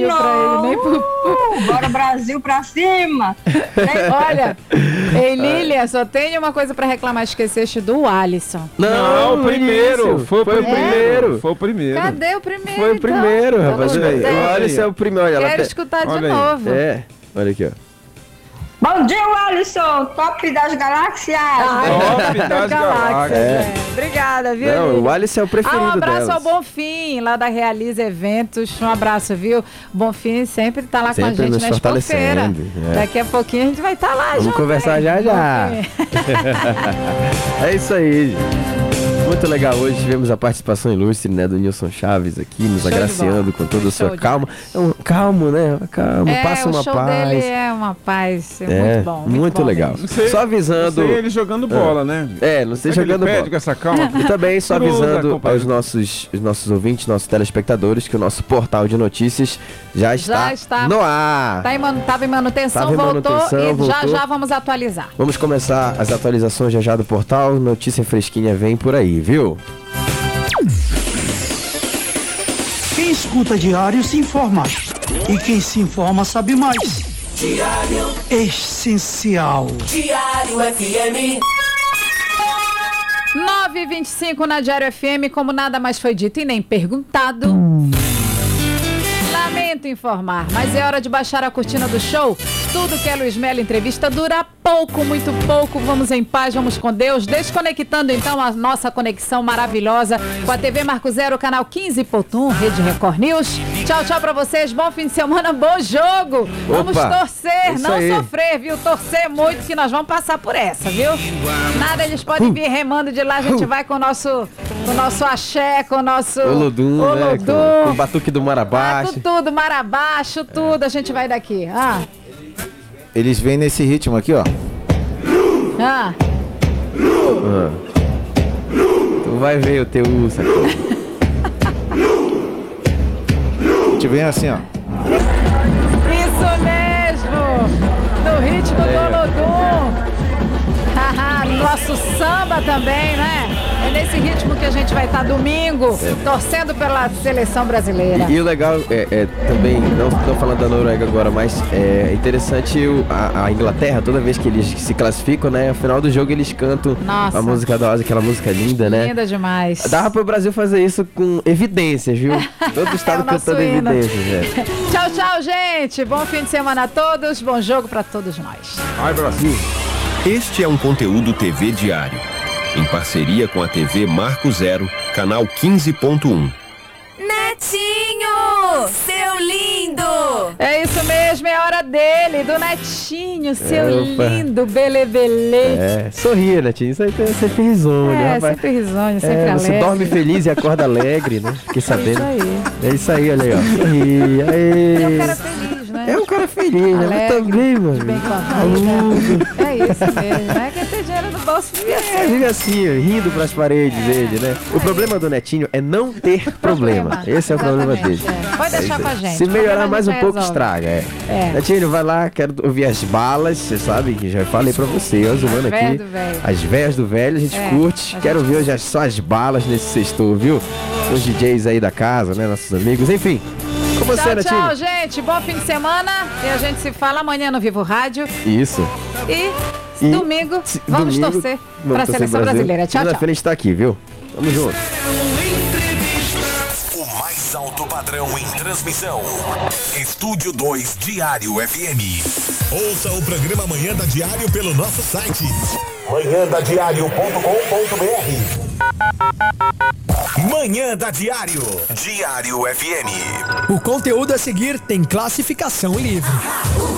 Brasil pra ele, nem Bora Brasil pra cima! Olha, ei Lília, só tenho uma coisa pra reclamar, esqueceste do Alisson. Não, o primeiro. Foi o primeiro. Foi o primeiro. Cadê o primeiro? Foi o primeiro, então? rapaz. O Alisson é o primeiro. Olha, Quero escutar de Olha aí. novo. olha aqui, ó. Bom dia, Alisson! Top das galáxias! Top das galáxias. Obrigada, viu, Não, Lília? o Alisson é o preferido Um abraço delas. ao Bonfim, lá da Realiza Eventos. Um abraço, viu? Bonfim sempre tá lá Sempre com a gente nos na Expofeira. fortalecendo, é. Daqui a pouquinho a gente vai estar lá. Vamos conversar já. É isso aí, gente. Muito legal, hoje tivemos a participação ilustre, né, do Nilson Chaves aqui, nos Show de agraciando bola. com toda a sua Show de calma. Calmo, né? Calma, passa uma o show paz. dele é uma paz, muito bom. Muito bom legal. mesmo. Sei- Só avisando. Sei ele jogando bola, né? Não sei Será que jogando ele bola. pede com essa calma? E também só Cruza, avisando compadre. aos nossos ouvintes, nossos telespectadores, que o nosso portal de notícias já está no ar. Tava em manutenção, Tava em voltou manutenção, e voltou. já vamos atualizar. Vamos começar as atualizações já do portal. Notícia fresquinha vem por aí, viu? Quem escuta Diário se informa. E quem se informa sabe mais. Diário. Essencial. Diário FM. 9h25 na Diário FM, como nada mais foi dito e nem perguntado. Lamento informar, mas é hora de baixar a cortina do show. Tudo que é Luiz Melo Entrevista dura pouco, muito pouco. Vamos em paz, vamos com Deus. Desconectando então a nossa conexão maravilhosa com a TV Marco Zero, canal 15.1, Rede Record News. Tchau, tchau pra vocês. Bom fim de semana, bom jogo. Vamos torcer, não sofrer, viu? Torcer muito que nós vamos passar por essa, viu? Nada, eles podem vir remando de lá. A gente vai com o nosso axé, com o nosso Olodum, né? Olodum. Com o batuque do mar abaixo. Tudo, mar abaixo, tudo. A gente vai daqui. Eles vêm nesse ritmo aqui, ó. Tu vai ver o teu sacou? A gente vem assim, ó. Isso mesmo! No ritmo do Olodum. Nosso samba também, né? É nesse ritmo que a gente vai estar domingo, torcendo pela seleção brasileira. E o legal é também, não estou falando da Noruega agora, mas é interessante a Inglaterra, toda vez que eles se classificam, né? No final do jogo eles cantam a música da Ozzy, aquela música linda, né? Linda demais. Dava pro Brasil fazer isso com evidências, viu? Todo estado cantando evidências, velho. Tchau, tchau, gente. Bom fim de semana a todos, bom jogo pra todos nós. Ai, Brasil. Este é um conteúdo TV Diário, em parceria com a TV Marco Zero, canal 15.1. Netinho, seu lindo! É isso mesmo, é hora dele, do Netinho, seu lindo, belebele. Sorria, Netinho, isso aí tem sempre risonho, rapaz. Sempre risonho, sempre alegre. Você dorme feliz e acorda alegre, né? Fiquei sabendo. É isso aí, olha aí, ó. Sorria, É um cara feliz, né? É um cara feliz, alegre, né? Também, mano. Bem com a vida. É isso mesmo, né? Quer ter dinheiro no bolso, vive assim. Vive assim, rindo pras paredes dele, né? O problema do Netinho é não ter problema. Esse é o problema dele. Pode deixar com a gente. Se melhorar mais um pouco, resolve. estraga. Netinho, vai lá, quero ouvir as balas. Você sabe que já falei pra você, eu zoando aqui. As véias do velho, a gente curte. Quero ouvir hoje só as balas nesse sextou, viu? Os DJs aí da casa, né? Nossos amigos, enfim. Com você, Netinho. Tchau, gente. Bom fim de semana. E a gente se fala amanhã no Vivo Rádio. Isso. E domingo, vamos torcer para a seleção brasileira. Tchau, tchau. Segunda-feira a gente tá aqui, viu? Tamo junto. O mais alto padrão em transmissão. Estúdio 2 Diário FM. Ouça o programa Manhã da Diário pelo nosso site manhãdadiario.com.br. Manhã da Diário. Diário FM. O conteúdo a seguir tem classificação livre.